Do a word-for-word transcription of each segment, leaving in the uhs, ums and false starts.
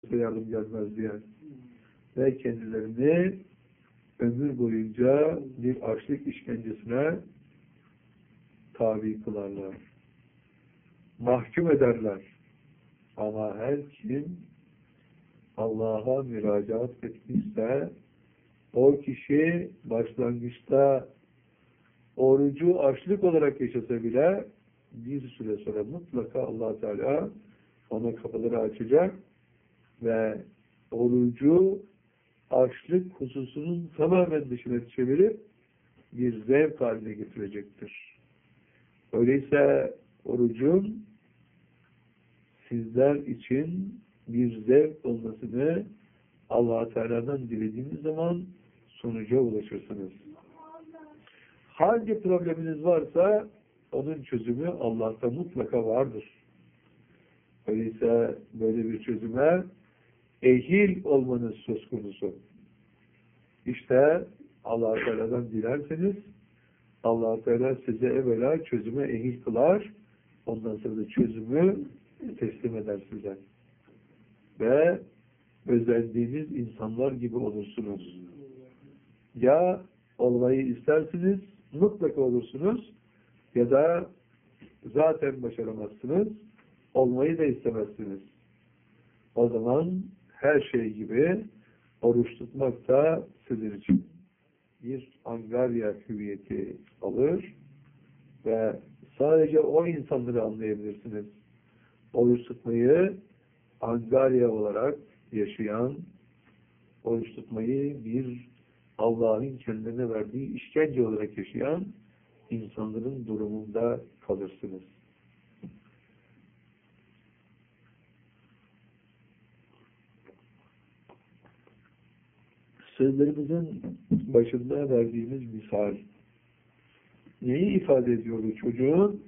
yardım gelmez diye. Ve kendilerini ömür boyunca bir açlık işkencesine tabi kılarlar. Mahkum ederler. Ama her kim Allah'a müracaat etmişse o kişi başlangıçta orucu açlık olarak yaşasa bile bir süre sonra mutlaka Allah Teala ona kapıları açacak ve orucu açlık hususunun tamamen dışına çevirip bir zevk haline getirecektir. Öyleyse orucun sizler için bir zevk olmasını Allah Teala'dan dilediğiniz zaman sonuca ulaşırsınız. Hangi probleminiz varsa onun çözümü Allah'ta mutlaka vardır. Öyleyse böyle bir çözüme ehil olmanız söz konusu. İşte Allah Teala'dan dilerseniz Allah Teala size evvela çözüme ehil kılar, ondan sonra da çözümü teslim eder size. Ve özendiğiniz insanlar gibi olursunuz. Ya olmayı istersiniz, mutlaka olursunuz, ya da zaten başaramazsınız, olmayı da istemezsiniz. O zaman her şey gibi oruç tutmak da sizin için bir angarya hüviyeti alır ve sadece o insanları anlayabilirsiniz. Oruç tutmayı angarya olarak yaşayan, oruç tutmayı bir Allah'ın kendilerine verdiği işkence olarak yaşayan insanların durumunda kalırsınız. Sözlerimizin başında verdiğimiz misal neyi ifade ediyor bu çocuğun?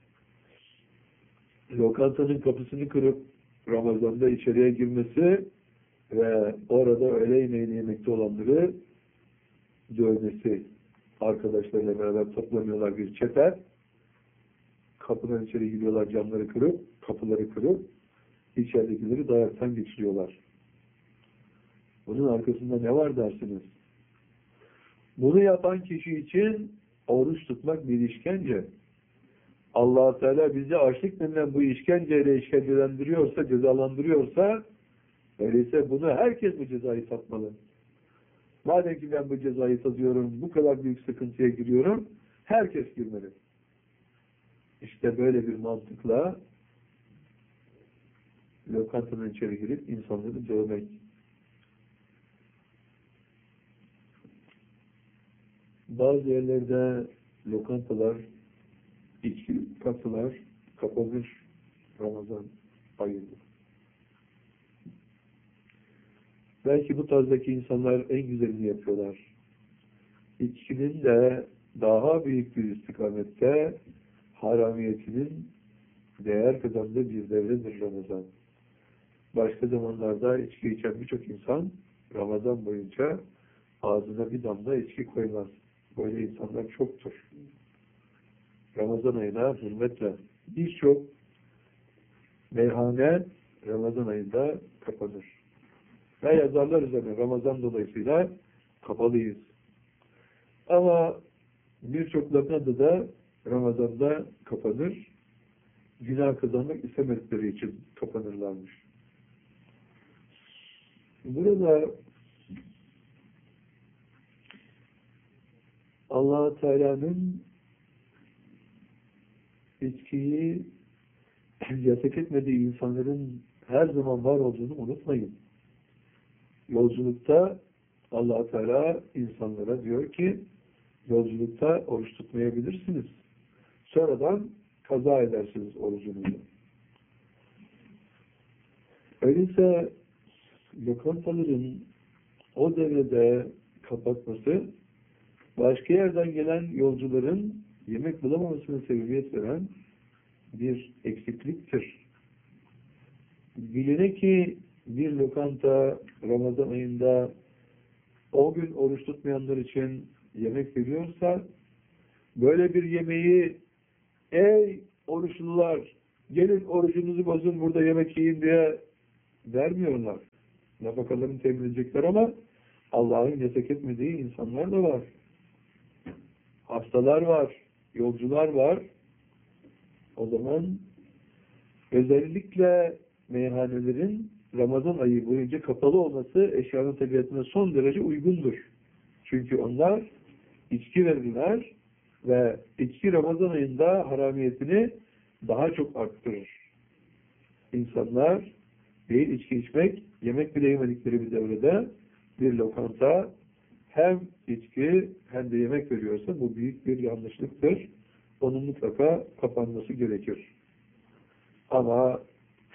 Lokantanın kapısını kırıp Ramazan'da içeriye girmesi ve orada öğle yemeğini yemekte olanları dövmesi. Arkadaşlarıyla beraber toplanıyorlar bir çete. Kapıdan içeri giriyorlar, camları kırıp, kapıları kırıp içeridekileri dayaktan geçiriyorlar. Bunun arkasında ne var dersiniz? Bunu yapan kişi için oruç tutmak bir işkence. Allah Teala bizi açlık denilen bu işkenceyle işkencelendiriyorsa, cezalandırıyorsa, öyleyse bunu herkes bu cezayı tatmalı. Madem ki ben bu cezayı tadıyorum, bu kadar büyük sıkıntıya giriyorum, herkes girmeli. İşte böyle bir mantıkla lokantanın içeri girip insanları dövmek. Bazı yerlerde lokantalar, içki kasalar kapanır Ramazan ayında. Belki bu tarzdaki insanlar en güzelini yapıyorlar. İçkinin de daha büyük bir istikamette haramiyetinin değer kazandığı bir devredir Ramazan. Başka zamanlarda içki içen birçok insan Ramazan boyunca ağzına bir damla içki koymaz. Böyle insanlar çoktur. Ramazan ayına hürmetle birçok meyhane Ramazan ayında kapanır. Ve yazarlar üzerine Ramazan dolayısıyla kapalıyız. Ama birçok lokanta da Ramazan'da kapanır. Günah kazanmak istemedikleri için kapanırlarmış. Burada Allah Teala'nın içkiyi yasak etmediği insanların her zaman var olduğunu unutmayın. Yolculukta Allah Teala insanlara diyor ki yolculukta oruç tutmayabilirsiniz. Sonradan kaza edersiniz orucunuzu. Öyleyse lokantaların o devrede kapatması başka yerden gelen yolcuların yemek bulamamasına sebebiyet veren bir eksikliktir. Biline ki bir lokanta Ramazan ayında o gün oruç tutmayanlar için yemek veriyorsa böyle bir yemeği ey oruçlular gelin orucunuzu bozun burada yemek yiyin diye vermiyorlar. Nafakalarını temin edecekler ama Allah'ın yasak etmediği insanlar da var. Hastalar var, yolcular var. O zaman özellikle meyhanelerin Ramazan ayı boyunca kapalı olması eşyanın tabiatına son derece uygundur. Çünkü onlar içki verirler ve içki Ramazan ayında haramiyetini daha çok arttırır. İnsanlar değil içki içmek, yemek bile yemedikleri bir devrede bir lokanta hem içki hem de yemek veriyorsa bu büyük bir yanlışlıktır. Onun mutlaka kapanması gerekir. Ama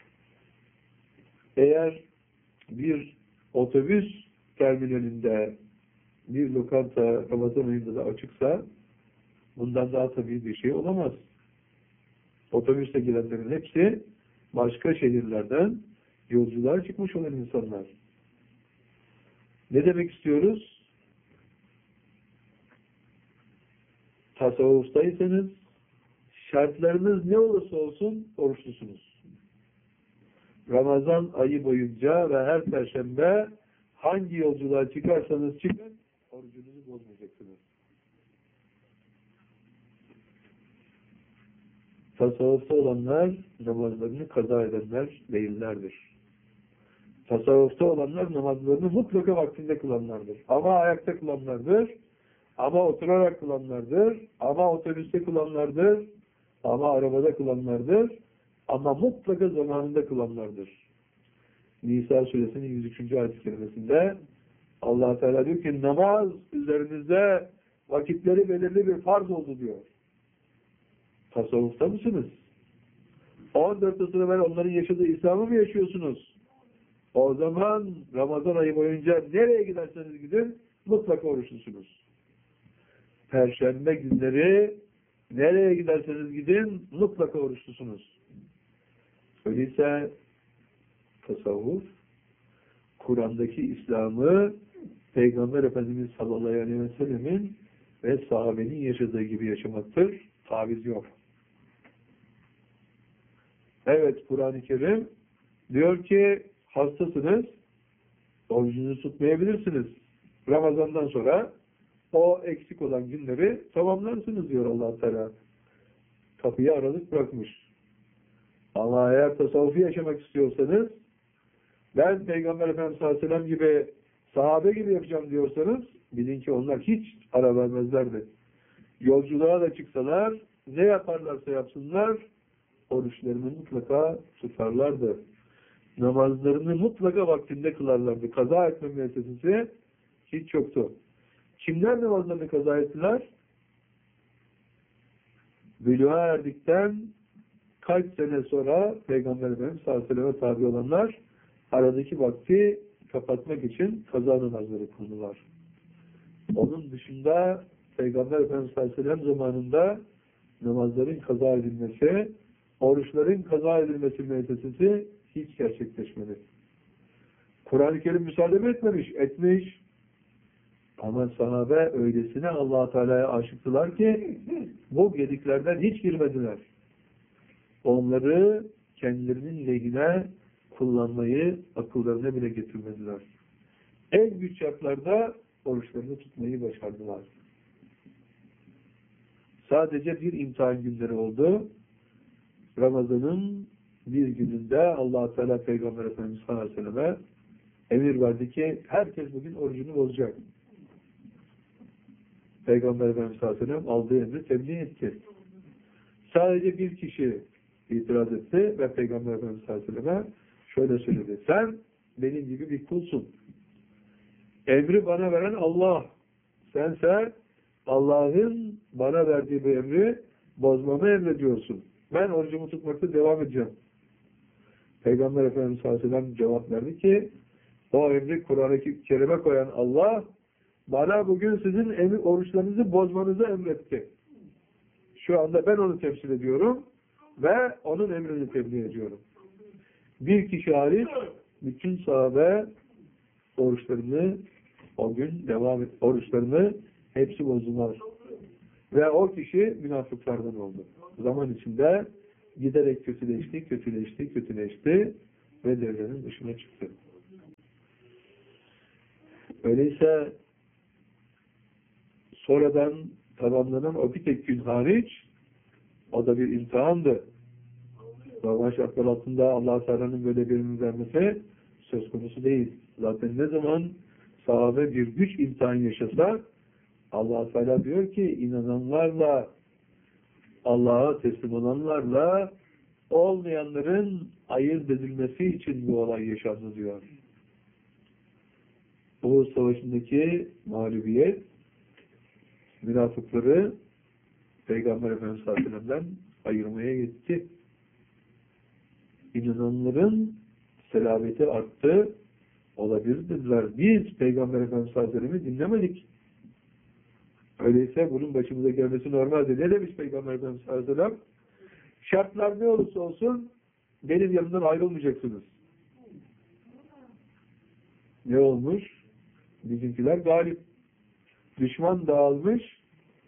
eğer bir otobüs terminalinde bir lokanta Ramazan ayında da açıksa bundan daha tabii bir şey olamaz. Otobüste gelenlerin hepsi başka şehirlerden yolculuğa çıkmış olan insanlar. Ne demek istiyoruz? Tasavvuftaysanız şartlarınız ne olursa olsun oruçlusunuz. Ramazan ayı boyunca ve her perşembe hangi yolculuğa çıkarsanız çıkın, orucunuzu bozmayacaksınız. Tasavvufta olanlar namazlarını kaza edenler değillerdir. Tasavvufta olanlar namazlarını mutlaka vaktinde kılanlardır. Ama ayakta kılanlardır, ama oturarak kılanlardır, ama otobüste kılanlardır, ama arabada kılanlardır, ama mutlaka zamanında kılanlardır. Nisa suresinin yüz üçüncü ayet-i kerimesinde Allah Teala diyor ki namaz üzerinizde vakitleri belirli bir farz oldu diyor. Tasavvufta mısınız? on dört asır evvel onların yaşadığı İslam'ı mı yaşıyorsunuz? O zaman Ramazan ayı boyunca nereye giderseniz gidin mutlaka oruçlusunuz. Perşembe günleri nereye giderseniz gidin mutlaka oruçlusunuz. Öyleyse tasavvuf Kur'an'daki İslam'ı Peygamber Efendimiz sallallahu aleyhi ve sellemin ve sahabenin yaşadığı gibi yaşamaktır. Taviz yok. Evet, Kur'an-ı Kerim diyor ki hastasınız, orucunuzu tutmayabilirsiniz. Ramazan'dan sonra o eksik olan günleri tamamlarsınız diyor Allah Teala. Kapıyı aralık bırakmış. Ama eğer tasavvufu yaşamak istiyorsanız, ben Peygamber Efendimiz sallallahu aleyhi ve sellem gibi, sahabe gibi yapacağım diyorsanız, bilin ki onlar hiç ara vermezlerdi. Yolculuğa da çıksalar, ne yaparlarsa yapsınlar, oruçlarını mutlaka tutarlardı. Namazlarını mutlaka vaktinde kılarlardı. Kaza etme müessesesi hiç yoktu. Kimler namazlarını kaza ettiler? Bülüğa erdikten kaç sene sonra Peygamber Efendimiz sallallahu aleyhi ve sellem'e tabi olanlar aradaki vakti kapatmak için kaza namazları kıldılar. Onun dışında Peygamber Efendimiz sallallahu aleyhi ve sellem zamanında namazların kaza edilmesi, oruçların kaza edilmesi müessesesi hiç gerçekleşmedi. Kur'an-ı Kerim müsaade mi etmemiş? Etmiş. Ama sahabe öylesine Allah Teala'ya aşıktılar ki bu gediklerden hiç girmediler. Onları kendilerinin lehine kullanmayı akıllarına bile getirmediler. En güç şartlarda oruçlarını tutmayı başardılar. Sadece bir imtihan günleri oldu. Ramazan'ın bir gününde Allah Teala Peygamber Efendimiz sallallahu aleyhi ve sellem'e emir verdi ki herkes bugün orucunu bozacak. Peygamber Efendimiz sallallahu aleyhi ve sellem aldığı emri tebliğ etti. Sadece bir kişi itiraz etti ve Peygamber Efendimiz sallallahu aleyhi ve selleme şöyle söyledi. Sen benim gibi bir kulsun. Emri bana veren Allah. Sense Allah'ın bana verdiği bu emri bozmamı emrediyorsun. Ben orucumu tutmakta devam edeceğim. Peygamber Efendimiz sallallahu aleyhi ve sellem cevap verdi ki o emri Kur'an-ı Kerim'e koyan Allah bana bugün sizin emri, oruçlarınızı bozmanızı emretti. Şu anda ben onu temsil ediyorum ve onun emrini tebliğ ediyorum. Bir kişi hariç bütün sahabe oruçlarını o gün devam et, oruçlarını hepsi bozdular. Ve o kişi münafıklardan oldu. Zaman içinde giderek kötüleşti, kötüleşti, kötüleşti. ve devrenin dışına çıktı. Öyleyse sonradan tamamlanan o bir tek gün hariç o da bir imtihandı. Normal şartlar altında Allah-u Teala'nın böyle birini vermesi söz konusu değil. Zaten ne zaman sahabe bir güç imtihan yaşasa Allah-u Teala diyor ki inananlarla Allah'a teslim olanlarla olmayanların ayırt edilmesi için bu olay yaşandı diyor. Uhud Savaşı'ndaki mağlubiyet münafıkları Peygamber Efendimiz sallallahu aleyhi ve sellem'den ayırmaya yetti. İnananların selameti arttı. Olabilir dediler. Biz Peygamber Efendimiz sallallahu aleyhi ve sellem'i dinlemedik. Öyleyse bunun başımıza gelmesi normaldi. Ne demiş Peygamber Efendimiz sallallahu aleyhi ve sellem? Şartlar ne olursa olsun benim yanımdan ayrılmayacaksınız. Ne olmuş? Bizimkiler galip. Düşman dağılmış.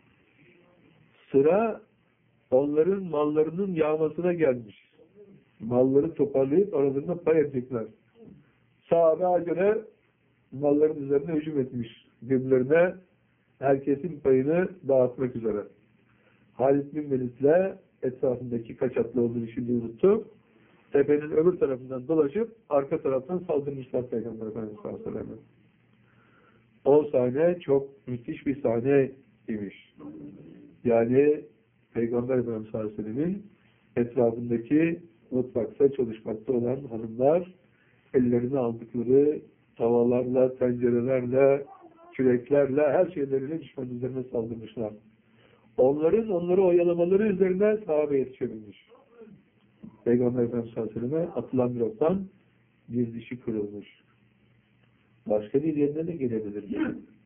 Sıra onların mallarının yağmasına gelmiş. Malları toparlayıp aralarında pay edecekler. Sahabe acele malların üzerine hücum etmiş. Birbirlerine herkesin payını dağıtmak üzere. Halid bin Velid'le etrafındaki kaç atlı olduğunu şimdi unuttu. Tepenin öbür tarafından dolaşıp arka taraftan saldırmışlar Peygamber Efendimiz sallallahu aleyhi ve sellem'e. O sahne çok müthiş bir sahne imiş. Yani Peygamber Efendimiz sallallahu aleyhi ve sellem'in etrafındaki mutfakta çalışmakta olan hanımlar ellerine aldıkları tavalarla, tencerelerle, küreklerle, her şeyleriyle düşman üzerine saldırmışlar. Onların onları oyalamaları üzerine sahabe yetişebilmiş. Peygamber Efendimiz sallallahu aleyhi ve sellem'e atılan bir oktan bir dişi kırılmış. Başka bir yerine de gelebilir.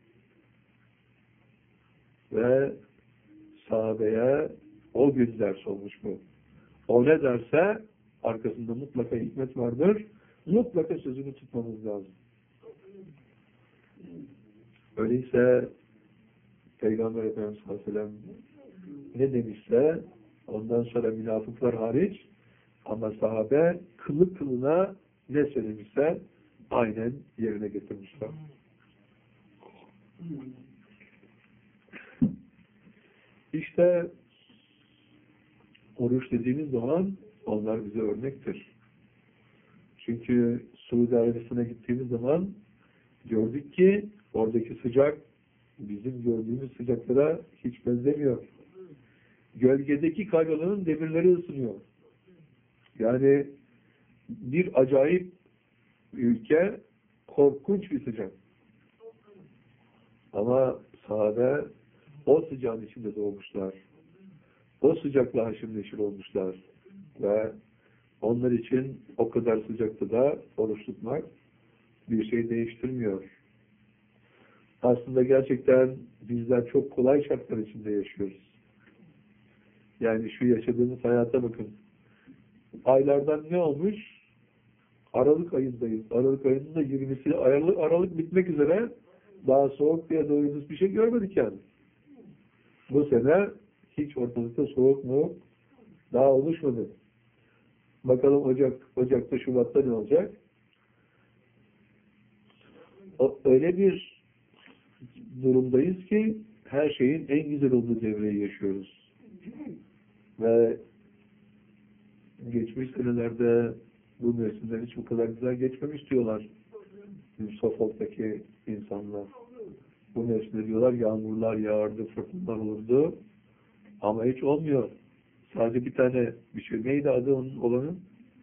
Ve sahabeye o gün ders olmuş bu. O ne derse arkasında mutlaka hikmet vardır. Mutlaka sözünü tutmamız lazım. Öyleyse Peygamber Efendimiz sallallahu aleyhi ve sellem ne demişse ondan sonra münafıklar hariç ama sahabe kılı kılına ne söylemişse aynen yerine getirmişler. İşte oruç dediğimiz zaman onlar bize örnektir. Çünkü Suudi Arabistan'a gittiğimiz zaman gördük ki oradaki sıcak bizim gördüğümüz sıcaklara hiç benzemiyor. Gölgedeki karyolanın demirleri ısınıyor. Yani bir acayip ülke, korkunç bir sıcak. Ama sahabe o sıcağın içinde doğmuşlar. O sıcakla haşır neşir olmuşlar. Ve onlar için o kadar sıcakta da oruç tutmak bir şey değiştirmiyor. Aslında gerçekten bizler çok kolay şartlar içinde yaşıyoruz. Yani şu yaşadığımız hayata bakın. Aylardan ne olmuş? Aralık ayındayız. Aralık ayının da yirmisi Aralık, Aralık bitmek üzere daha soğuk diye doğru bir şey görmedik yani. Bu sene hiç ortalıkta soğuk mu daha oluşmadı. Bakalım Ocak, Ocak'ta, Şubat'ta ne olacak? O, öyle bir durumdayız ki her şeyin en güzel olduğu devreyi yaşıyoruz. Ve geçmiş senelerde bu mevsimler hiç bu kadar güzel geçmemiş diyorlar. Sofok'taki insanlar. Bu mevsimde diyorlar yağmurlar yağardı, fırtınalar olurdu. Ama hiç olmuyor. Sadece bir tane bir şey. Neydi adı onun olanın?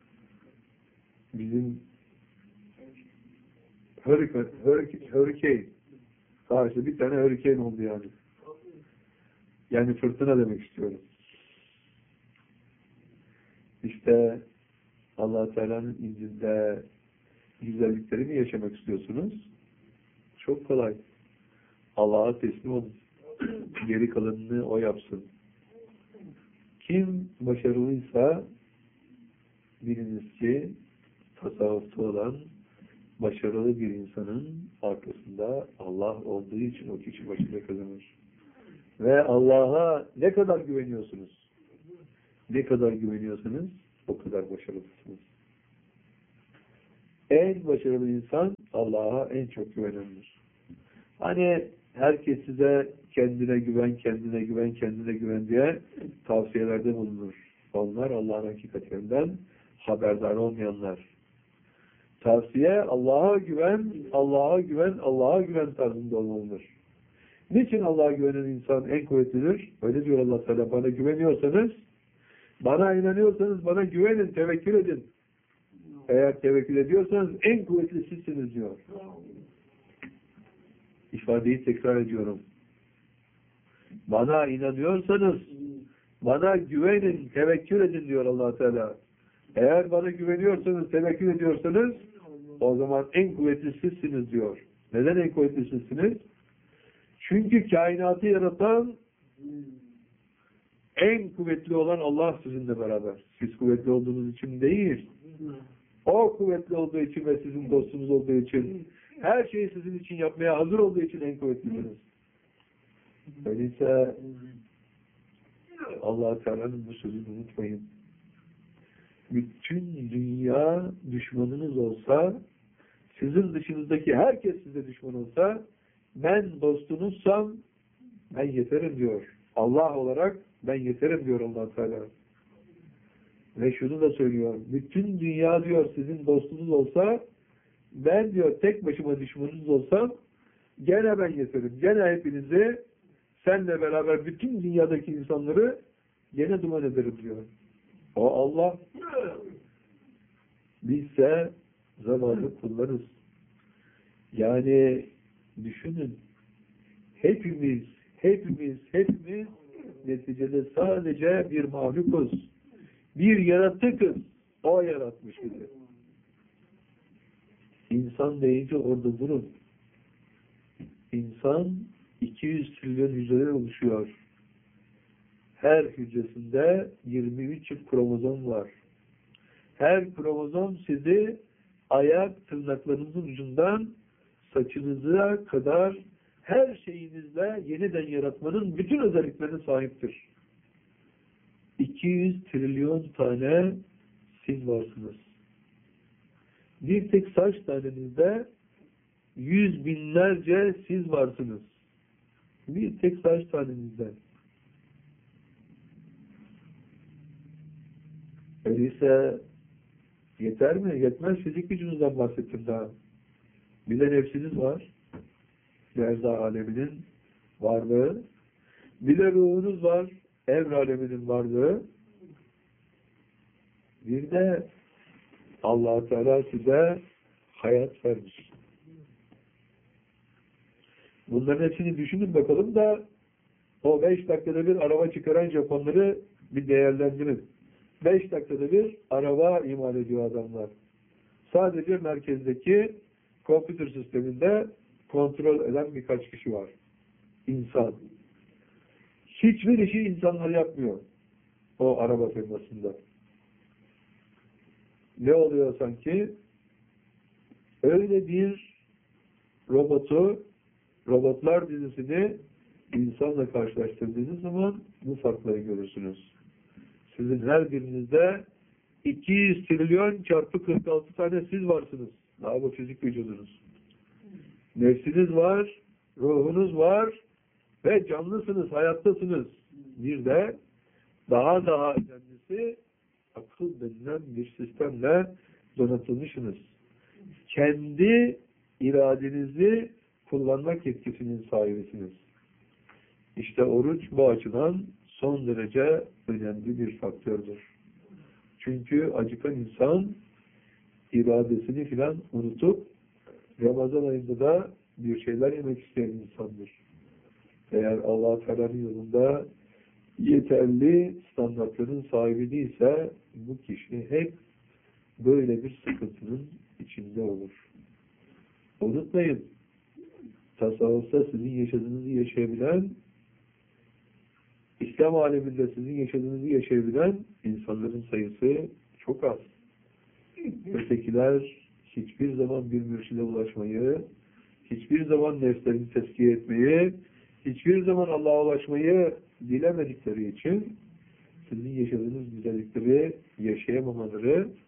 Bizim Hurricane. Hurricane. Hurricane. Sadece bir tane hurricane oldu yani. Yani fırtına demek istiyorum. İşte Allah-u Teala'nın İncil'de güzelliklerini yaşamak istiyorsunuz. Çok kolay. Allah'a teslim olun. Geri kalanını O yapsın. Kim başarılıysa biliniz ki tasavvufta olan başarılı bir insanın arkasında Allah olduğu için o kişi başarı kazanır. Ve Allah'a ne kadar güveniyorsunuz? Ne kadar güveniyorsanız o kadar başarılısınız. En başarılı insan Allah'a en çok güvenendir. Hani herkes size kendine güven, kendine güven, kendine güven diye tavsiyelerde bulunur. Onlar Allah'ın hakikatlerinden haberdar olmayanlar. Tavsiye Allah'a güven, Allah'a güven, Allah'a güven tarzında olmalıdır. Niçin Allah'a güvenen insan en kuvvetlidir? Öyle diyor Allah Teala, bana güveniyorsanız, bana inanıyorsanız bana güvenin, tevekkül edin. Eğer tevekkül ediyorsanız en kuvvetli sizsiniz diyor. İfadeyi tekrar ediyorum. Bana inanıyorsanız, bana güvenin, tevekkül edin diyor Allah Teala. Eğer bana güveniyorsanız, tevekkül ediyorsanız, o zaman en kuvvetli sizsiniz diyor. Neden en kuvvetli sizsiniz? Çünkü kainatı yaratan en kuvvetli olan Allah sizinle beraber. Siz kuvvetli olduğunuz için değil. O kuvvetli olduğu için ve sizin dostunuz olduğu için, her şeyi sizin için yapmaya hazır olduğu için en kuvvetlisiniz. Öyleyse Allah Teala'nın bu sözünü unutmayın. Bütün dünya düşmanınız olsa, sizin dışınızdaki herkes size düşman olsa, ben dostunuzsam ben yeterim diyor. Allah olarak ben yeterim diyor Allah Teala. Ve şunu da söylüyor. Bütün dünya diyor sizin dostunuz olsa, ben diyor tek başıma düşmanınız olsam gene ben yeterim. Gene hepinizi senle beraber bütün dünyadaki insanları gene duman ederim diyor. O Allah. Bizse zavallı kullarız. Yani düşünün. Hepimiz, hepimiz, hepimiz neticede sadece bir mahlukuz. Bir yaratıkız. O yaratmış bizi. İnsan deyince orada durun. İnsan iki yüz trilyon hücreler oluşuyor. Her hücresinde yirmi üç çift kromozom var. Her kromozom sizi ayak tırnaklarınızın ucundan saçınıza kadar her şeyinizle yeniden yaratmanın bütün özelliklerine sahiptir. iki yüz trilyon tane siz varsınız. Bir tek saç tanenizde yüz binlerce siz varsınız. Bir tek saç tanenizde. Öyleyse yeter mi? Yetmez. Fizik gücünüzden bahsettim daha. Bir de nefsiniz var. Derza aleminin varlığı. Bir de ruhunuz var. Evr aleminin varlığı. Bir de Allah Teala size hayat vermiş. Bunların hepsini düşünün bakalım da o beş dakikada bir araba çıkaran Japonları bir değerlendirin. Beş dakikada bir araba imal ediyor adamlar. Sadece merkezdeki kompütür sisteminde kontrol eden birkaç kişi var. İnsan. Hiçbir işi insanlar yapmıyor. O araba firmasında. Ne oluyor sanki? Öyle bir robotu, robotlar dizisini insanla karşılaştırdığınız zaman bu farkları görürsünüz. Sizin her birinizde iki yüz trilyon çarpı kırk altı tane siz varsınız. Daha bu fizik vücudunuz. Nefsiniz var, ruhunuz var ve canlısınız, hayattasınız. Bir de daha daha önemlisi akıl denilen bir sistemle donatılmışsınız. Kendi iradenizi kullanmak yetkisinin sahibisiniz. İşte oruç bu açıdan son derece önemli bir faktördür. Çünkü acıkan insan iradesini filan unutup Ramazan ayında da bir şeyler yemek isteyen insandır. Eğer Allah Teala'nın yolunda yeterli standartların sahibi değilse bu kişi hep böyle bir sıkıntının içinde olur. Unutmayın, tasavvufta sizin yaşadığınızı yaşayabilen, İslam aleminde sizin yaşadığınızı yaşayabilen insanların sayısı çok az. Ötekiler hiçbir zaman bir mürşide ulaşmayı, hiçbir zaman nefslerini tezkiye etmeyi, hiçbir zaman Allah'a ulaşmayı dilemedikleri için sizin yaşadığınız güzellikleri yaşayamamaları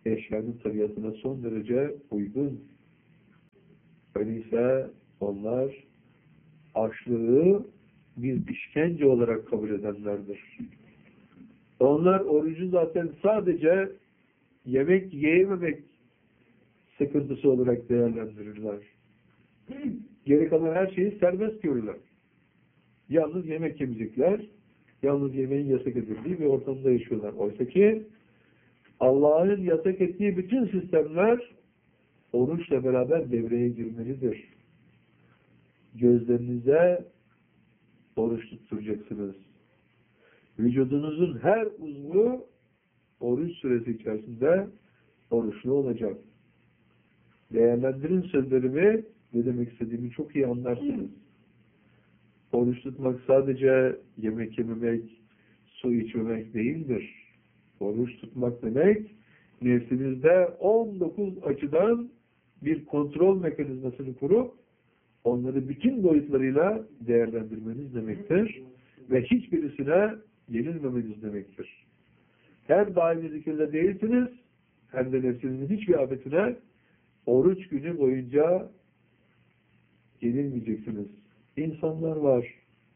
eşyanın tabiatına son derece uygun. Öyleyse onlar açlığı bir işkence olarak kabul edenlerdir. Onlar orucu zaten sadece yemek yiyememek sıkıntısı olarak değerlendirirler. Geri kalan her şeyi serbest görürler. Yalnız yemek yemeyecekler, yalnız yemeğin yasak edildiği bir ortamda yaşıyorlar. Oysa ki Allah'ın yasak ettiği bütün sistemler oruçla beraber devreye girmelidir. Gözlerinize oruç tutturacaksınız. Vücudunuzun her uzvu oruç süresi içerisinde oruçlu olacak. Değerlendirin sözlerimi, ne demek istediğimi çok iyi anlarsınız. Oruç tutmak sadece yemek yememek, su içmemek değildir. Oruç tutmak demek, nefsinizde on dokuz açıdan bir kontrol mekanizmasını kurup, onları bütün boyutlarıyla değerlendirmeniz demektir. Ve hiçbirisine yenilmemeniz demektir. Hem daimi zikirde değilsiniz, hem de nefsinizin hiçbir afetine oruç günü boyunca yenilmeyeceksiniz. İnsanlar var.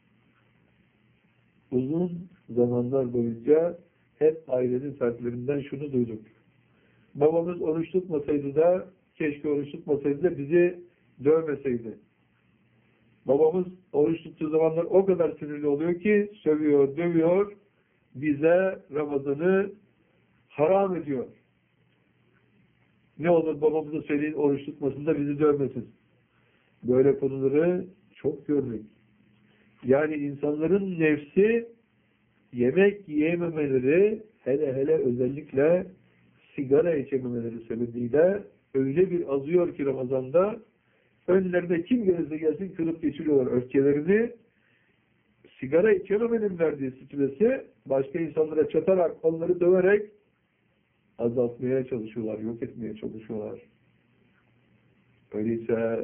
Uzun zamanlar boyunca hep ailenin fertlerinden şunu duyduk. Babamız oruç tutmasaydı da, keşke oruç tutmasaydı da bizi dövmeseydi. Babamız oruç tuttuğu zamanlar o kadar sinirli oluyor ki sövüyor, dövüyor, bize Ramazan'ı haram ediyor. Ne olur babamıza söyleyin oruç tutmasın da bizi dövmesin. Böyle konuları çok gördük. Yani insanların nefsi yemek yiyememeleri, hele hele özellikle sigara içememeleri sebebiyle öyle bir azıyor ki Ramazan'da önlerine kim gelirse gelsin kırıp geçiriyorlar öfkelerini. Sigara içememenin verdiği stresi başka insanlara çatarak, onları döverek azaltmaya çalışıyorlar, yok etmeye çalışıyorlar. Öyleyse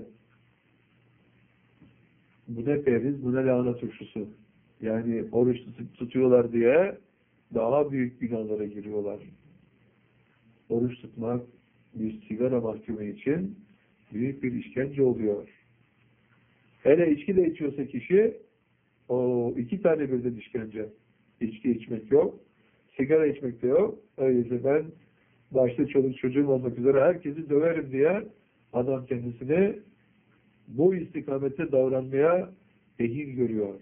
bu ne periz, bu ne lahana turşusu. Yani oruç tutuyorlar diye daha büyük günahlara giriyorlar. Oruç tutmak bir sigara mahkumu için büyük bir işkence oluyor. Hele içki de içiyorsa kişi, o iki tane birden işkence. İçki içmek yok, sigara içmek de yok. Öyleyse ben başta çoluk çocuğum olmak üzere herkesi döverim diye adam kendisini bu istikamette davranmaya ehil görüyor.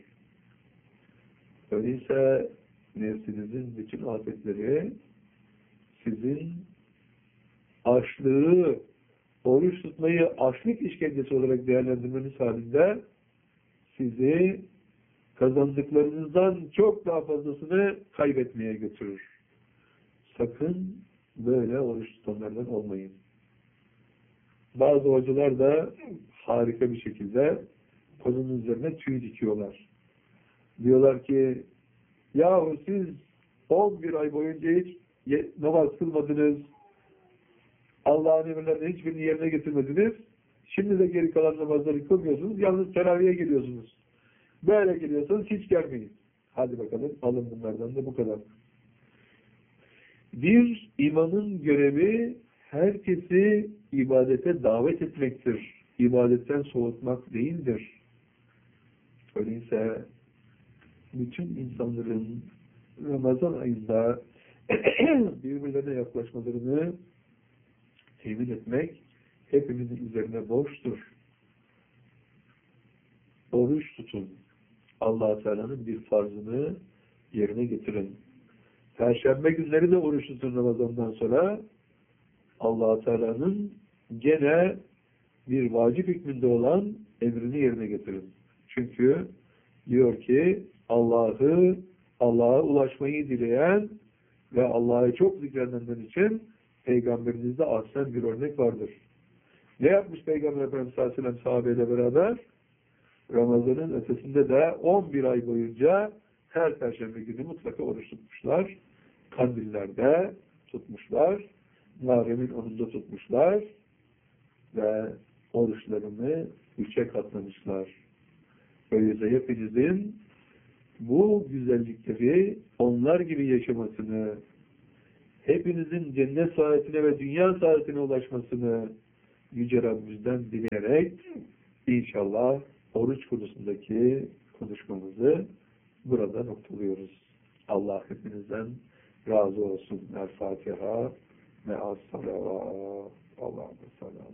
Öyleyse nefsinizin bütün afetleri sizin açlığı, oruç tutmayı açlık işkencesi olarak değerlendirmeniz halinde sizi kazandıklarınızdan çok daha fazlasını kaybetmeye götürür. Sakın böyle oruç tutanlardan olmayın. Bazı hocalar da harika bir şekilde konunun üzerine tüy dikiyorlar. Diyorlar ki yahu siz on bir ay boyunca hiç namaz kılmadınız, Allah'ın emirlerini hiçbirini yerine getirmediniz, şimdi de geri kalan namazları kılmıyorsunuz, yalnız teraviye geliyorsunuz. Böyle geliyorsanız hiç gelmeyin. Hadi bakalım, alın bunlardan da bu kadar. Bir imanın görevi herkesi ibadete davet etmektir. İbadetten soğutmak değildir. Öyleyse bütün insanların Ramazan ayında birbirlerine yaklaşmalarını temin etmek hepimizin üzerine borçtur. Oruç tutun. Allah-u Teala'nın bir farzını yerine getirin. Perşembe günleri de oruç tutun Ramazan'dan sonra. Allah-u Teala'nın gene bir vacip hükmünde olan emrini yerine getirin. Çünkü diyor ki Allah'ı, Allah'a ulaşmayı dileyen ve Allah'ı çok zikredenler için Peygamberinizde aslen bir örnek vardır. Ne yapmış Peygamber Efendimiz sallallahu aleyhi ve sellem sahabeyle beraber? Ramazan'ın ötesinde de on bir ay boyunca her perşembe günü mutlaka oruç tutmuşlar. Kandillerde tutmuşlar. Muharrem'in onunda tutmuşlar. Ve oruçlarını üçe katlamışlar. Öyleyse hepinizin bu güzellikleri onlar gibi yaşamasını, hepinizin cennet saadetine ve dünya saadetine ulaşmasını Yüce Rabbimizden dileyerek inşallah oruç konusundaki konuşmamızı burada noktalıyoruz. Allah hepinizden razı olsun. El Fatiha ve as-salavat. Allah'ım salavat.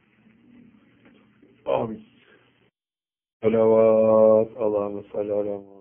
Amin. Salavat. Allah'ım salavat.